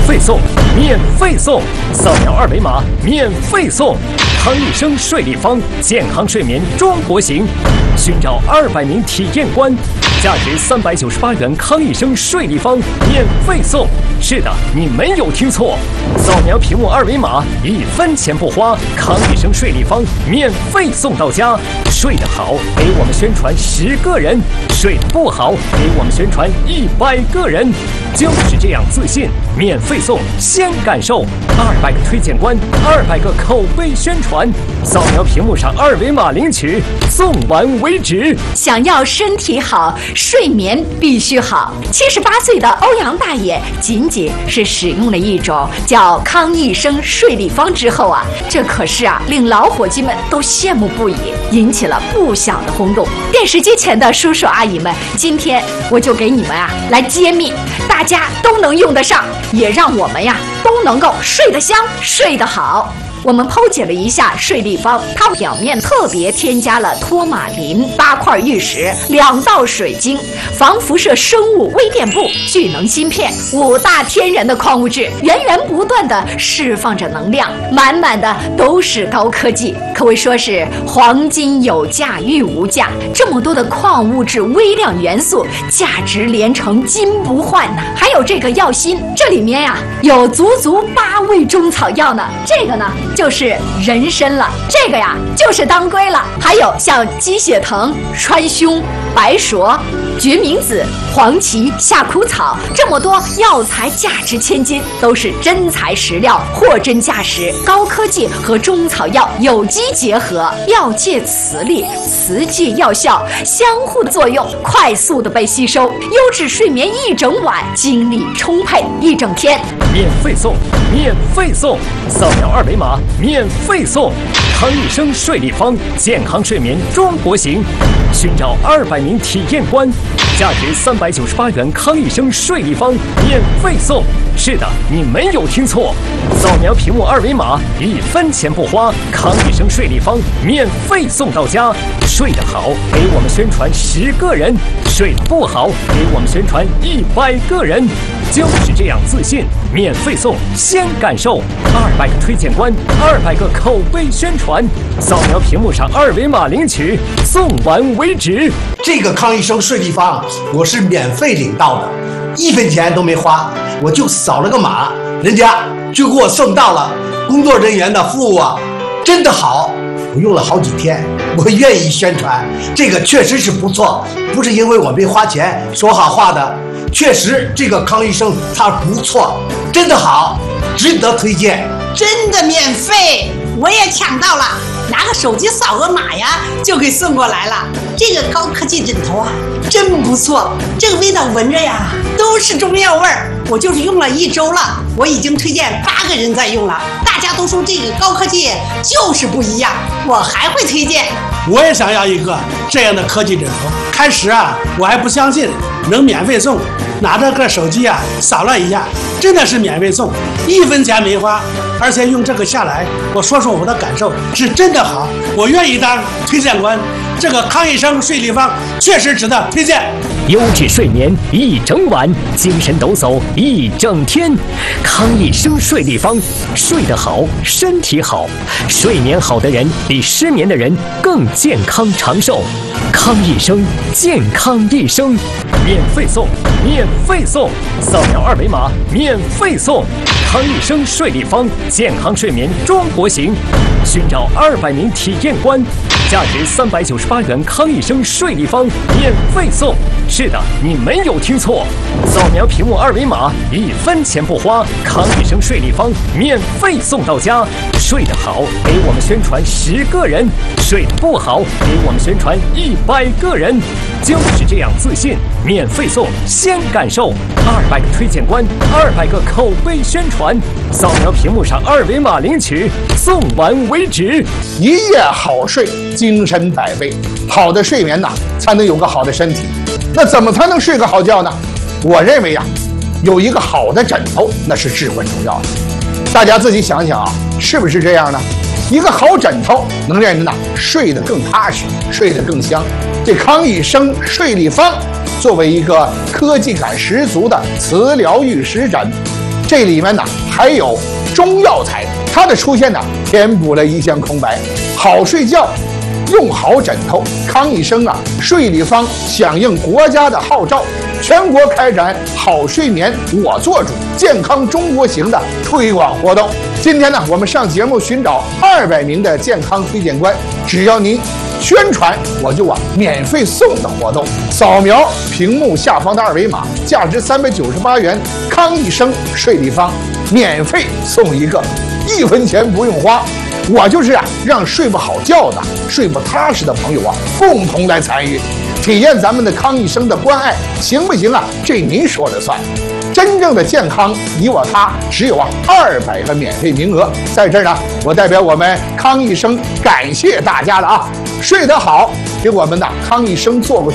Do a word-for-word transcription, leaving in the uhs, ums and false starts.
费送，免费送，扫描二维码免费送。康益生睡立方健康睡眠中国行，寻找二百名体验官，价值三百九十八元康益生睡立方免费送。是的，你没有听错，扫描屏幕二维码，一分钱不花，康益生睡立方免费送到家。睡得好，给我们宣传十个人；睡得不好，给我们宣传一百个人。就是这样自信，免费送，先感受。二百个推荐官，二百个口碑宣传，扫描屏幕上二维码领取，送完为止。 想要身体好，睡眠必须好。七十八岁的欧阳大爷，仅仅是使用了一种叫康益生睡立方之后啊，这可是啊令老伙计们都羡慕不已，引起了不小的轰动。电视机前的叔叔阿姨们，今天我就给你们啊来揭秘，大家都能用得上，也让我们呀都能够睡得香，睡得好。我们剖解了一下睡立方，它表面特别添加了托马林、八块玉石、两道水晶、防辐射生物微电布、聚能芯片五大天然的矿物质，源源不断的释放着能量，满满的都是高科技，可谓说是黄金有价玉无价。这么多的矿物质、微量元素，价值连城，金不换呐！还有这个药锌，这里面呀、啊、有足足八味中草药呢，这个呢就是人参了，这个呀就是当归了，还有像鸡血藤、川芎、白术、决明子、黄芪、夏枯草，这么多药材价值千金，都是真材实料，货真价实，高科技和中草药有机结合，药界磁力，磁界药效相互的作用，快速的被吸收，优质睡眠一整晚，精力充沛一整天。 免费送，免费送，扫描二维码免费送。康益生睡立方健康睡眠中国行，寻找二百名体验官，价值三百九十八元康益生睡立方免费送。是的，你没有听错，扫描屏幕二维码，一分钱不花，康益生睡立方免费送到家。睡得好，给我们宣传十个人；睡得不好，给我们宣传一百个人。就是这样自信，免费送，先感受。二百个推荐官，二百个口碑宣传，扫描屏幕上二维码领取，送完为止。 这个康益生睡立方我是免费领到的，一分钱都没花，我就扫了个码，人家就给我送到了。工作人员的服务啊，真的好，我用了好几天，我愿意宣传，这个确实是不错，不是因为我没花钱说好话的，确实这个康益生它不错，真的好，值得推荐。 真的免费，我也抢到了，拿个手机扫个码呀，就给送过来了。这个高科技枕头啊，真不错，这个味道闻着呀，都是中药味儿。我就是用了一周了，我已经推荐八个人在用了，大家都说这个高科技就是不一样，我还会推荐。 我也想要一个这样的科技枕头。开始啊，我还不相信能免费送，拿着个手机啊扫了一下，真的是免费送，一分钱没花，而且用这个下来，我说说我的感受，是真的好，我愿意当推荐官。这个康益生睡立方确实值得推荐。 优质睡眠一整晚，精神抖擞一整天。康益生睡立方，睡得好，身体好，睡眠好的人比失眠的人更健康长寿。康益生，健康一生，免费送，免费送，扫描二维码免费送。康益生睡立方健康睡眠中国行，寻找二百名体验官，价值三百九十八元康益生睡立方免费送。是的，你没有听错，扫描屏幕二维码，一分钱不花，康益生睡立方免费送到家。睡得好，给我们宣传十个人；睡得不好，给我们宣传一百个人。就是这样自信，免费送，先感受。二百个推荐官，二百个口碑宣传，扫描屏幕上二维码领取，送完为止。 一夜好睡，精神百倍。好的睡眠呐，才能有个好的身体。那怎么才能睡个好觉呢？我认为呀、啊，有一个好的枕头那是至关重要的。大家自己想想啊，是不是这样呢？一个好枕头能让人呐睡得更踏实，睡得更香。这康益生睡立方作为一个科技感十足的磁疗玉石枕， 这里面呢还有中药材，它的出现呢填补了一线空白。好睡觉，用好枕头，康医生啊睡立方响应国家的号召，全国开展好睡眠我做主、健康中国行的推广活动。今天呢，我们上节目寻找二百名的健康推荐官，只要您宣传，我就啊免费送的活动。扫描屏幕下方的二维码，价值三百九十八元康医生睡立方，免费送一个，一分钱不用花。我就是啊，让睡不好觉的、睡不踏实的朋友啊，共同来参与，体验咱们的康医生的关爱，行不行啊？这您说了算。真正的健康，你我他，只有啊二百个免费名额。在这儿呢，我代表我们康医生感谢大家了啊！睡得好，给我们的康医生做过